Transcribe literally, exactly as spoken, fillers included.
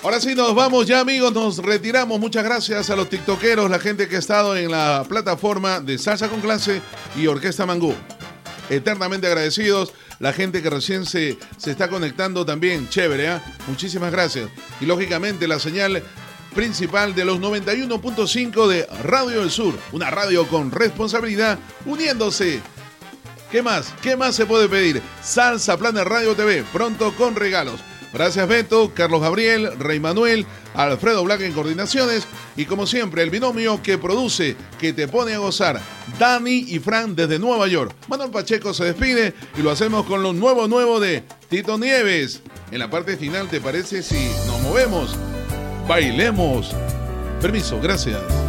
Ahora sí, nos vamos ya, amigos, nos retiramos. Muchas gracias a los tiktokeros, la gente que ha estado en la plataforma de Salsa con Clase y Orquesta Mangú. Eternamente agradecidos. La gente que recién se, se está conectando también, chévere, ¿eh? Muchísimas gracias. Y lógicamente la señal principal de los noventa y uno punto cinco de Radio del Sur, una radio con responsabilidad, uniéndose. ¿Qué más? ¿Qué más se puede pedir? Salsa Planet Radio T V, pronto con regalos. Gracias Beto, Carlos Gabriel, Rey Manuel, Alfredo Black en coordinaciones y como siempre el binomio que produce, que te pone a gozar, Dani y Fran desde Nueva York. Manuel Pacheco se despide y lo hacemos con lo nuevo nuevo de Tito Nieves. En la parte final, ¿te parece si nos movemos? Bailemos. Permiso, gracias.